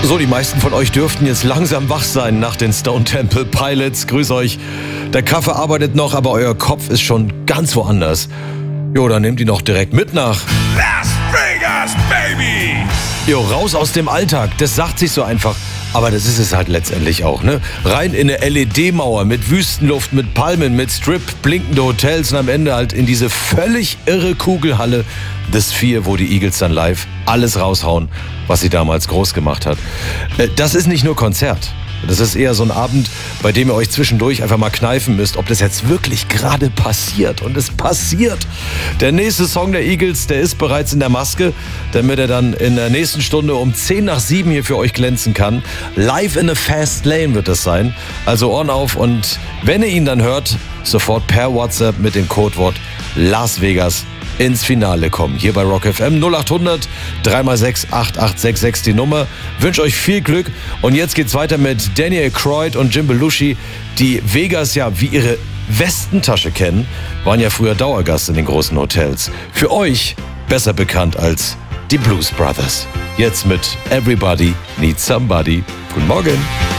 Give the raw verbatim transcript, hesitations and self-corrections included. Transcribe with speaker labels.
Speaker 1: So, die meisten von euch dürften jetzt langsam wach sein nach den Stone Temple Pilots. Grüß euch. Der Kaffee arbeitet noch, aber euer Kopf ist schon ganz woanders. Jo, dann nehmt ihn doch direkt mit nach
Speaker 2: Las Vegas, baby!
Speaker 1: Jo, raus aus dem Alltag. Das sagt sich so einfach. Aber das ist es halt letztendlich auch, ne? Rein in eine L E D-Mauer mit Wüstenluft, mit Palmen, mit Strip, blinkende Hotels und am Ende halt in diese völlig irre Kugelhalle des Sphere, wo die Eagles dann live alles raushauen, was sie damals groß gemacht hat. Das ist nicht nur Konzert. Das ist eher so ein Abend, bei dem ihr euch zwischendurch einfach mal kneifen müsst, ob das jetzt wirklich gerade passiert. Und es passiert. Der nächste Song der Eagles, der ist bereits in der Maske, damit er dann in der nächsten Stunde um zehn nach sieben hier für euch glänzen kann. Live in a Fast Lane wird es sein. Also Ohren auf und wenn ihr ihn dann hört, sofort per WhatsApp mit dem Codewort Las Vegas ins Finale kommen. Hier bei Rock F M null acht hundert drei mal sechs acht acht sechs sechs die Nummer. Wünsche euch viel Glück und jetzt geht's weiter mit Daniel Croyd und Jim Belushi, die Vegas ja wie ihre Westentasche kennen, waren ja früher Dauergast in den großen Hotels. Für euch besser bekannt als die Blues Brothers. Jetzt mit Everybody Needs Somebody. Guten Morgen.